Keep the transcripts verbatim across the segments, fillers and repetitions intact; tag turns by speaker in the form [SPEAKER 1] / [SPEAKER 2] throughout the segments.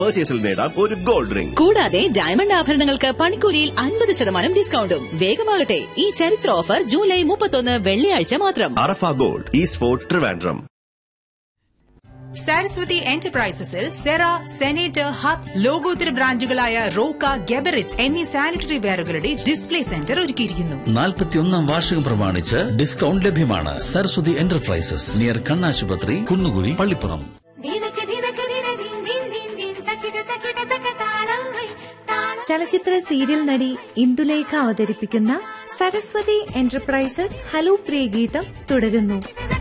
[SPEAKER 1] പർച്ചേസിൽ നേടാം ഒരു gold ring.
[SPEAKER 2] കൂടാതെ ഡയമണ്ട് ആഭരണങ്ങൾക്ക് പണിക്കൂലിയിൽ അൻപത് ശതമാനം ഡിസ്കൗണ്ടും. വേഗമാകട്ടെ, ഈ ചരിത്ര ഓഫർ ജൂലൈ മുപ്പത്തൊന്ന് വെള്ളിയാഴ്ച മാത്രം.
[SPEAKER 1] അറഫ gold, east fort, Trivandrum.
[SPEAKER 3] Saraswathi എന്റർപ്രൈസസിൽ Cera, senator, hubs, ലോകോത്തര ബ്രാൻഡുകളായ റോക്ക, ഗെബറിറ്റ് എന്നീ സാനിറ്ററി വെയറുകളുടെ ഡിസ്പ്ലേ സെന്റർ ഒരുക്കിയിരിക്കുന്നു.
[SPEAKER 4] നാൽപ്പത്തിയൊന്നാം വാർഷികം പ്രമാണിച്ച് ഡിസ്കൗണ്ട് ലഭ്യമാണ്. സരസ്വതി എന്റർപ്രൈസസ്, നിയർ കണ്ണാശുപത്രി, കുന്നുകുഴി, പള്ളിപ്പുറം.
[SPEAKER 5] ചലച്ചിത്ര സീരിയൽ നടി ഇന്ദുലേഖ അവതരിപ്പിക്കുന്ന സരസ്വതി എന്റർപ്രൈസസ് ഹലോ പ്രിയ ഗീതം തുടരുന്നു.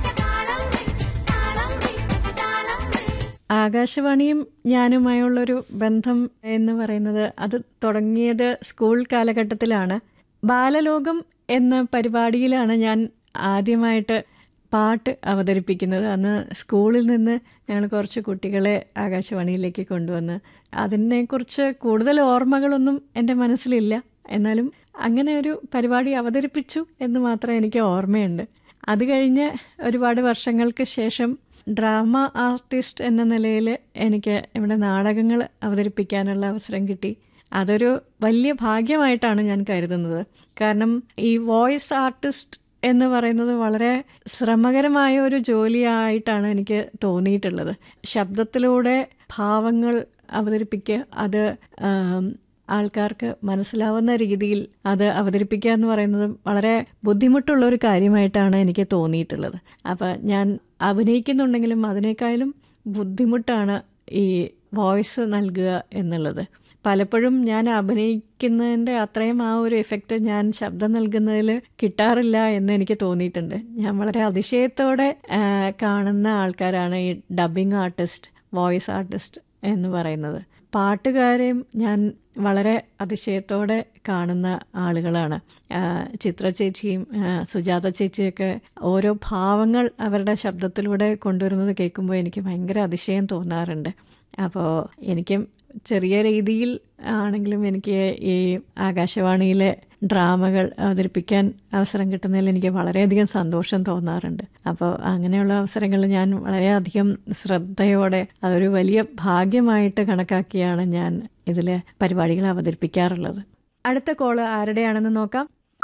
[SPEAKER 6] ആകാശവാണിയും ഞാനുമായുള്ളൊരു ബന്ധം എന്ന് പറയുന്നത് അത് തുടങ്ങിയത് സ്കൂൾ കാലഘട്ടത്തിലാണ്. ബാലലോകം എന്ന പരിപാടിയിലാണ് ഞാൻ ആദ്യമായിട്ട് പാട്ട് അവതരിപ്പിക്കുന്നത്. അന്ന് സ്കൂളിൽ നിന്ന് ഞങ്ങൾ കുറച്ച് കുട്ടികളെ ആകാശവാണിയിലേക്ക് കൊണ്ടുവന്ന്, അതിനെക്കുറിച്ച് കൂടുതൽ ഓർമ്മകളൊന്നും എൻ്റെ മനസ്സിലില്ല. എന്നാലും അങ്ങനെ ഒരു പരിപാടി അവതരിപ്പിച്ചു എന്ന് മാത്രം എനിക്ക് ഓർമ്മയുണ്ട്. അത് കഴിഞ്ഞ് ഒരുപാട് വർഷങ്ങൾക്ക് ശേഷം ഡ്രാമ ആർട്ടിസ്റ്റ് എന്ന നിലയിൽ എനിക്ക് ഇവിടെ നാടകങ്ങൾ അവതരിപ്പിക്കാനുള്ള അവസരം കിട്ടി. അതൊരു വലിയ ഭാഗ്യമായിട്ടാണ് ഞാൻ കരുതുന്നത്. കാരണം ഈ വോയിസ് ആർട്ടിസ്റ്റ് എന്ന് പറയുന്നത് വളരെ ശ്രമകരമായ ഒരു ജോലിയായിട്ടാണ് എനിക്ക് തോന്നിയിട്ടുള്ളത്. ശബ്ദത്തിലൂടെ ഭാവങ്ങൾ അവതരിപ്പിക്കുക, അത് ആൾക്കാർക്ക് മനസ്സിലാവുന്ന രീതിയിൽ അത് അവതരിപ്പിക്കുക എന്ന് പറയുന്നത് വളരെ ബുദ്ധിമുട്ടുള്ളൊരു കാര്യമായിട്ടാണ് എനിക്ക് തോന്നിയിട്ടുള്ളത്. അപ്പം ഞാൻ അഭിനയിക്കുന്നുണ്ടെങ്കിലും അതിനേക്കാളും ബുദ്ധിമുട്ടാണ് ഈ വോയിസ് നൽകുക എന്നുള്ളത്. പലപ്പോഴും ഞാൻ അഭിനയിക്കുന്നതിൻ്റെ അത്രയും ആ ഒരു എഫക്റ്റ് ഞാൻ ശബ്ദം നൽകുന്നതിൽ കിട്ടാറില്ല എന്ന് എനിക്ക് തോന്നിയിട്ടുണ്ട്. ഞാൻ വളരെ അതിശയത്തോടെ കാണുന്ന ആൾക്കാരാണ് ഈ ഡബ്ബിംഗ് ആർട്ടിസ്റ്റ്, വോയിസ് ആർട്ടിസ്റ്റ് എന്ന് പറയുന്നത്. പാട്ടുകാരെയും ഞാൻ വളരെ അതിശയത്തോടെ കാണുന്ന ആളുകളാണ്. ചിത്ര ചേച്ചിയും സുജാത ചേച്ചിയൊക്കെ ഓരോ ഭാവങ്ങൾ അവരുടെ ശബ്ദത്തിലൂടെ കൊണ്ടുവരുന്നത് കേൾക്കുമ്പോൾ എനിക്ക് ഭയങ്കര അതിശയം തോന്നാറുണ്ട്. അപ്പോൾ എനിക്കും ചെറിയ രീതിയിൽ ആണെങ്കിലും എനിക്ക് ഈ ആകാശവാണിയിലെ ഡ്രാമകൾ അവതരിപ്പിക്കാൻ അവസരം കിട്ടുന്നതിൽ എനിക്ക് വളരെയധികം സന്തോഷം തോന്നാറുണ്ട്. അപ്പോൾ അങ്ങനെയുള്ള അവസരങ്ങൾ ഞാൻ വളരെയധികം ശ്രദ്ധയോടെ, അതൊരു വലിയ ഭാഗ്യമായിട്ട് കണക്കാക്കിയാണ് ഞാൻ ഇതിൽ പരിപാടികൾ അവതരിപ്പിക്കാറുള്ളത്. അടുത്ത കോള് ആരുടെയാണെന്ന് നോക്കാം.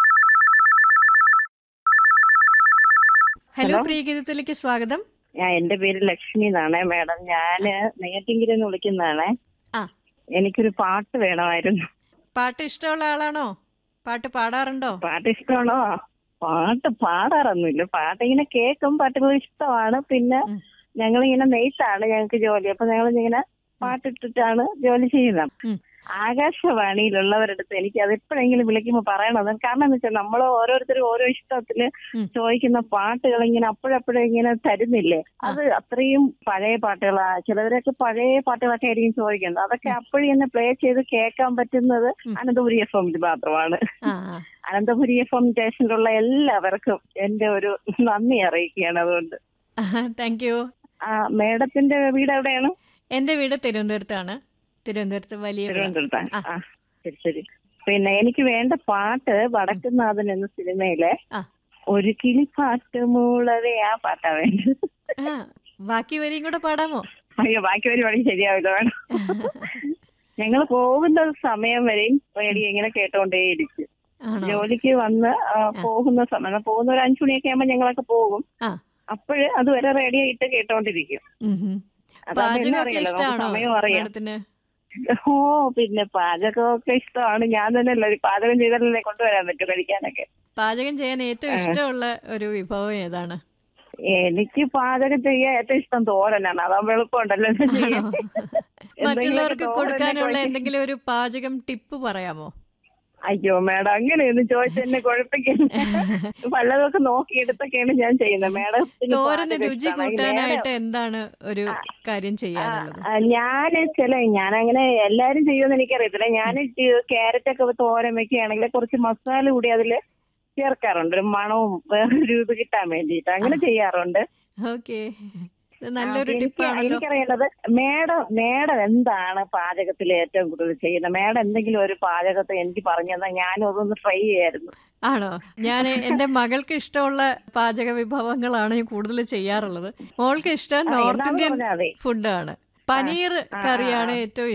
[SPEAKER 6] ഹലോ, പ്രിയഗീതത്തിലേക്ക് സ്വാഗതം.
[SPEAKER 7] എന്റെ പേര് ലക്ഷ്മി എന്നാണ് മാഡം. ഞാന് നെയ്യാറ്റിൻകരയിൽ നിന്ന് വിളിക്കുന്നതാണ്. എനിക്കൊരു പാട്ട് വേണമായിരുന്നു.
[SPEAKER 6] പാട്ട് ഇഷ്ടമുള്ള ആളാണോ? പാട്ട് പാടാറുണ്ടോ?
[SPEAKER 7] പാട്ട് ഇഷ്ടമാണോ? പാട്ട് പാടാറൊന്നുമില്ല. പാട്ട് ഇങ്ങനെ കേൾക്കും, പാട്ടുകൾ ഇഷ്ടമാണ്. പിന്നെ ഞങ്ങളിങ്ങനെ നെയ്ത്താണ് ഞങ്ങൾക്ക് ജോലി. അപ്പൊ ഞങ്ങൾ ഇങ്ങനെ പാട്ടിട്ടിട്ടാണ് ജോലി ചെയ്യുന്നത്. ആകാശവാണിയിലുള്ളവരുടെ അടുത്ത് എനിക്ക് അത് എപ്പോഴെങ്കിലും വിളിക്കുമ്പോൾ പറയണത്. കാരണം എന്ന് വെച്ചാൽ നമ്മൾ ഓരോരുത്തരും ഓരോ ഇഷ്ടത്തില് ചോദിക്കുന്ന പാട്ടുകൾ ഇങ്ങനെ അപ്പോഴപ്പോഴും ഇങ്ങനെ തരുന്നില്ലേ, അത് അത്രയും പഴയ പാട്ടുകളാ. ചിലവരൊക്കെ പഴയ പാട്ടുകളൊക്കെ ആയിരിക്കും ചോദിക്കുന്നത്. അതൊക്കെ അപ്പോഴും തന്നെ പ്ലേ ചെയ്ത് കേൾക്കാൻ പറ്റുന്നത് അനന്തപുരി എഫ് എമ്മിൽ മാത്രമാണ്. അനന്തപുരി എഫ് എം സ്റ്റേഷനിലുള്ള എല്ലാവർക്കും എന്റെ ഒരു നന്ദി അറിയിക്കുകയാണ്. അതുകൊണ്ട്
[SPEAKER 6] താങ്ക് യു.
[SPEAKER 7] മേഡത്തിന്റെ വീട് എവിടെയാണ്?
[SPEAKER 6] എന്റെ വീട് തിരുവനന്തപുരത്താണ്. തിരുവനന്തപുരത്ത് വലിയ
[SPEAKER 7] തിരുവനന്തപുരത്താണ്. ശരി ശരി. പിന്നെ എനിക്ക് വേണ്ട പാട്ട് വടക്കുന്നാഥൻ എന്ന സിനിമയിലെ ഒരു കിളിപ്പാട്ട് മൂളവേ, ആ പാട്ടാ വേണ്ടത്.
[SPEAKER 6] ബാക്കി വരിയും കൂടെ പാടാമോ?
[SPEAKER 7] അയ്യോ, ബാക്കി വരി പാടി ശരിയാവില്ല, വേണം. ഞങ്ങൾ പോകുന്ന സമയം വരെയും റേഡിയോ ഇങ്ങനെ കേട്ടോണ്ടേയിരിക്കും. ജോലിക്ക് വന്ന് പോകുന്ന സമയം, പോകുന്ന ഒരു അഞ്ചു മണിയൊക്കെ ആകുമ്പോ ഞങ്ങളൊക്കെ പോകും. അപ്പോഴ് അതുവരെ റേഡിയോ ഇട്ട് കേട്ടോണ്ടിരിക്കും. അതറിയാലോ, സമയം അറിയാം. ഓ, പിന്നെ പാചകമൊക്കെ ഇഷ്ടമാണ്. ഞാൻ തന്നെ അല്ല, പാചകം ചെയ്താലല്ലേ കൊണ്ടുവരാൻ പറ്റും കഴിക്കാനൊക്കെ.
[SPEAKER 6] പാചകം ചെയ്യാൻ ഏറ്റവും ഇഷ്ടമുള്ള ഒരു വിഭവം ഏതാണ്?
[SPEAKER 7] എനിക്ക് പാചകം ചെയ്യാൻ ഏറ്റവും ഇഷ്ടം തോരനാണ്. അതാകുമ്പോ എളുപ്പമുണ്ടല്ലോ.
[SPEAKER 6] മറ്റുള്ളവർക്ക് കൊടുക്കാനുള്ള എന്തെങ്കിലും ഒരു പാചകം ടിപ്പ് പറയാമോ?
[SPEAKER 7] അയ്യോ മാഡം, അങ്ങനെയൊന്നും ചോദിച്ച എന്നെ കുഴപ്പിക്കുന്നു. പലതൊക്കെ നോക്കിയെടുത്തൊക്കെയാണ് ഞാൻ ചെയ്യുന്നത്. മാഡം
[SPEAKER 6] തോരന് രുചി കൂട്ടാനായിട്ട് എന്താണ് ഒരു കാര്യം ചെയ്യാനുള്ളത്?
[SPEAKER 7] ഞാന് ചില ഞാനങ്ങനെ എല്ലാരും ചെയ്യുമെന്ന് എനിക്കറിയത്തില്ല. ഞാൻ ക്യാരറ്റ് ഒക്കെ തോരൻ വെക്കുകയാണെങ്കിൽ കുറച്ച് മസാല കൂടി അതില് ചേർക്കാറുണ്ട്, ഒരു മണവും വേറൊരു ഇത് കിട്ടാൻ വേണ്ടിയിട്ട്. അങ്ങനെ ചെയ്യാറുണ്ട്.
[SPEAKER 6] ഓക്കെ, നല്ലൊരു ടിപ്പാണല്ലോ.
[SPEAKER 7] എനിക്കറിയേണ്ടത് മേഡം മേഡം എന്താണ് പാചകത്തിൽ ഏറ്റവും കൂടുതൽ ചെയ്യുന്നത്? മേഡം എന്തെങ്കിലും ഒരു പാചകത്തെ എനിക്ക് പറഞ്ഞു തന്നാൽ ഞാനും അതൊന്ന് ട്രൈ ചെയ്യായിരുന്നു.
[SPEAKER 6] ആണോ? ഞാൻ എന്റെ മകൾക്ക് ഇഷ്ടമുള്ള പാചക വിഭവങ്ങളാണ് കൂടുതൽ ചെയ്യാറുള്ളത്. മോൾക്ക് ഇഷ്ടം നോർത്ത് ഇന്ത്യൻ ഫുഡാണ്. പനീർ കറിയാണ് ഏറ്റവും